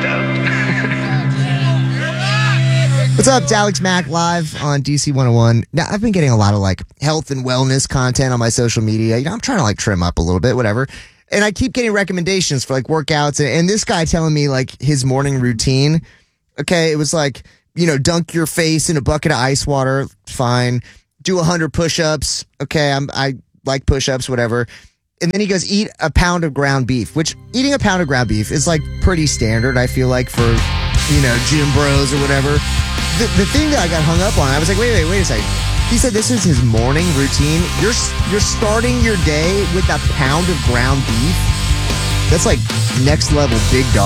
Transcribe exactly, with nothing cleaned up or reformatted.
out. What's up? It's Alex Mack live on D C one oh one. Now, I've been getting a lot of like health and wellness content on my social media. You know, I'm trying to like trim up a little bit, whatever. And I keep getting recommendations for like workouts. And, and this guy telling me like his morning routine. Okay, it was like, you know, dunk your face in a bucket of ice water. Fine. Do one hundred push-ups. Okay, I'm, I like push-ups, whatever. And then he goes, eat a pound of ground beef, which eating a pound of ground beef is like pretty standard, I feel like, for, you know, gym bros or whatever. The, the thing that I got hung up on, I was like, wait, wait, wait a second. He said this is his morning routine. You're you're starting your day with a pound of ground beef? That's like next level big dog.